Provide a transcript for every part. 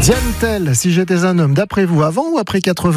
Diane Tell, Si j'étais un homme, d'après vous, avant ou après 80 ?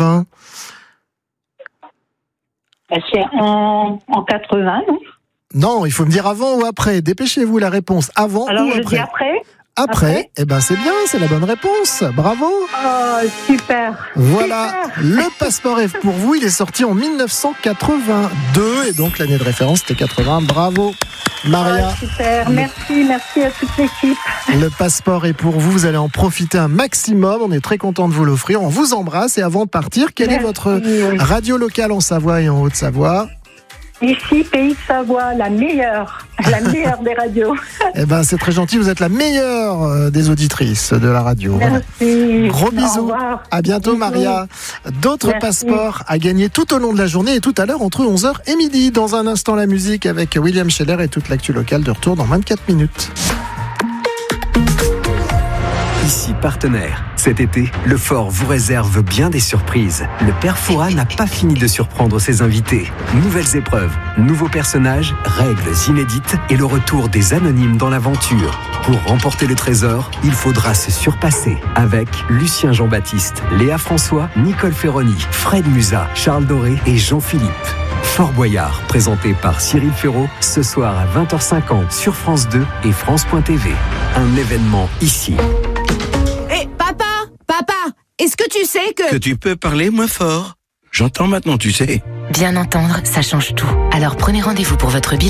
C'est en 80, non ? Non, il faut me dire avant ou après. Dépêchez-vous la réponse. Avant Alors, ou je après ? dis après. Après, eh ben c'est bien, c'est la bonne réponse. Bravo. Oh, super. Voilà, Super. le passeport est pour vous. Il est sorti en 1982 et donc l'année de référence c'était 80. Bravo, Maria. Oh, super. Merci à toute l'équipe. Le passeport est pour vous. Vous allez en profiter un maximum. On est très content de vous l'offrir. On vous embrasse et avant de partir, quelle est votre radio locale en Savoie et en Haute-Savoie ? Ici, Pays de Savoie, la meilleure des radios. Eh ben, c'est très gentil. Vous êtes la meilleure des auditrices de la radio. Merci. Gros Au bisous. revoir. À bientôt, Bisous. Maria. D'autres Merci. passeports à gagner tout au long de la journée et tout à l'heure entre 11h et midi. Dans un instant, la musique avec William Scheller et toute l'actu locale de retour dans 24 minutes. Ici partenaire. Cet été, le Fort vous réserve bien des surprises. Le Père Fouras n'a pas fini de surprendre ses invités. Nouvelles épreuves, nouveaux personnages, règles inédites et le retour des anonymes dans l'aventure. Pour remporter le trésor, il faudra se surpasser avec Lucien Jean-Baptiste, Léa François, Nicole Ferroni, Fred Musa, Charles Doré et Jean-Philippe. Fort Boyard, présenté par Cyril Ferraud, ce soir à 20h50 sur France 2 et France.tv. Un événement ici. Papa, est-ce que tu sais que tu peux parler moins fort ? J'entends maintenant, tu sais. Bien entendre, ça change tout. Alors prenez rendez-vous pour votre bilan.